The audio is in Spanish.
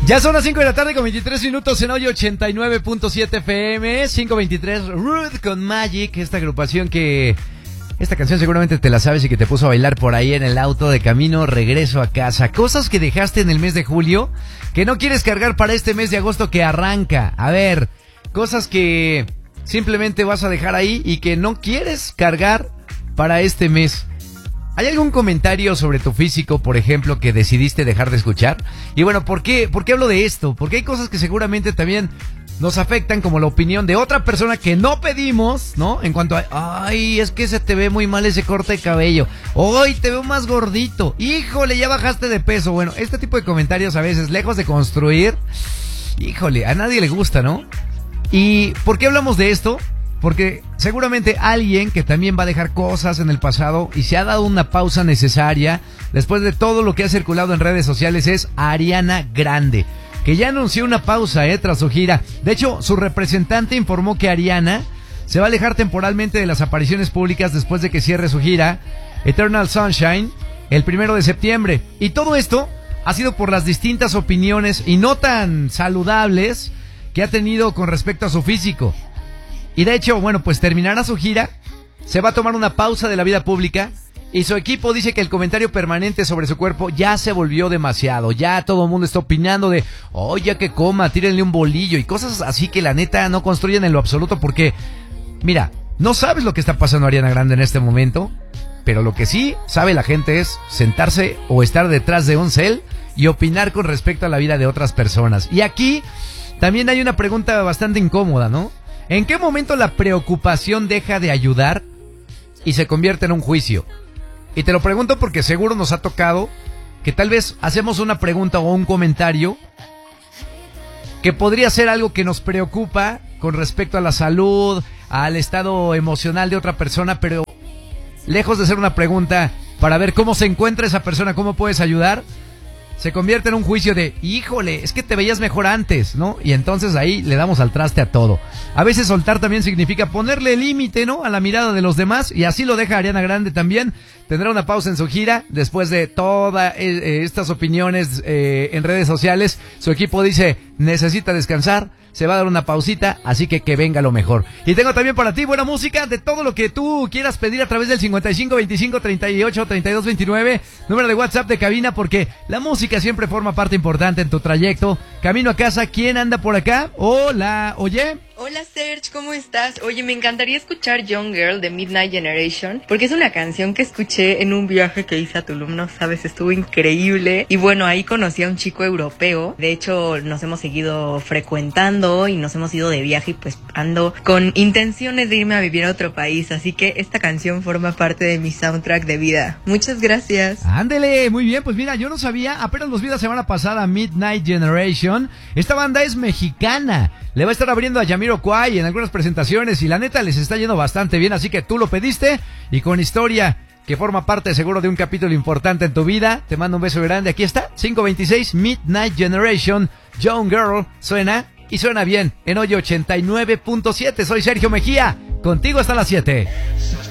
Ya son las 5 de la tarde con 23 minutos en hoy 89.7 FM, 5:23, Ruth con Magic, esta agrupación que... Esta canción seguramente te la sabes y que te puso a bailar por ahí en el auto de camino regreso a casa. Cosas que dejaste en el mes de julio que no quieres cargar para este mes de agosto que arranca. A ver, cosas que simplemente vas a dejar ahí y que no quieres cargar para este mes. ¿Hay algún comentario sobre tu físico, por ejemplo, que decidiste dejar de escuchar? Y bueno, ¿por qué hablo de esto? Porque hay cosas que seguramente también nos afectan, como la opinión de otra persona que no pedimos, ¿no? En cuanto a, ay, es que se te ve muy mal ese corte de cabello. Hoy te veo más gordito. Híjole, ya bajaste de peso. Bueno, este tipo de comentarios a veces, lejos de construir, híjole, a nadie le gusta, ¿no? ¿Y por qué hablamos de esto? Porque seguramente alguien que también va a dejar cosas en el pasado y se ha dado una pausa necesaria después de todo lo que ha circulado en redes sociales es Ariana Grande, que ya anunció una pausa tras su gira. De hecho, su representante informó que Ariana se va a alejar temporalmente de las apariciones públicas después de que cierre su gira Eternal Sunshine el 1 de septiembre. Y todo esto ha sido por las distintas opiniones y no tan saludables que ha tenido con respecto a su físico. Y de hecho, bueno, pues terminará su gira, se va a tomar una pausa de la vida pública y su equipo dice que el comentario permanente sobre su cuerpo ya se volvió demasiado. Ya todo el mundo está opinando de, ya que coma, tírenle un bolillo y cosas así que la neta no construyen en lo absoluto porque, mira, no sabes lo que está pasando Ariana Grande en este momento, pero lo que sí sabe la gente es sentarse o estar detrás de un cel y opinar con respecto a la vida de otras personas. Y aquí también hay una pregunta bastante incómoda, ¿no? ¿En qué momento la preocupación deja de ayudar y se convierte en un juicio? Y te lo pregunto porque seguro nos ha tocado que tal vez hacemos una pregunta o un comentario que podría ser algo que nos preocupa con respecto a la salud, al estado emocional de otra persona, pero lejos de ser una pregunta para ver cómo se encuentra esa persona, cómo puedes ayudar, se convierte en un juicio de, híjole, es que te veías mejor antes, ¿no? Y entonces ahí le damos al traste a todo. A veces soltar también significa ponerle límite, ¿no? A la mirada de los demás, y así lo deja Ariana Grande también. Tendrá una pausa en su gira después de todas estas opiniones en redes sociales. Su equipo dice, necesita descansar, se va a dar una pausita, así que venga lo mejor. Y tengo también para ti buena música de todo lo que tú quieras pedir a través del 55 25 38 32 29, número de WhatsApp de cabina, porque la música siempre forma parte importante en tu trayecto. Camino a casa, ¿quién anda por acá? Hola, oye. Hola Serge, ¿cómo estás? Oye, me encantaría escuchar Young Girl de Midnight Generation, porque es una canción que escuché en un viaje que hice a Tulum, no sabes, estuvo increíble. Y bueno, ahí conocí a un chico europeo, de hecho nos hemos seguido frecuentando y nos hemos ido de viaje y pues ando con intenciones de irme a vivir a otro país, así que esta canción forma parte de mi soundtrack de vida. Muchas gracias. Ándele, muy bien, pues mira, yo no sabía, apenas los vi la semana pasada Midnight Generation. Esta banda es mexicana, le va a estar abriendo a Jamiroquai en algunas presentaciones y la neta les está yendo bastante bien, así que tú lo pediste y con historia que forma parte seguro de un capítulo importante en tu vida. Te mando un beso grande, aquí está, 5:26, Midnight Generation, Young Girl, suena y suena bien en hoy 89.7. Soy Sergio Mejía, contigo hasta las 7.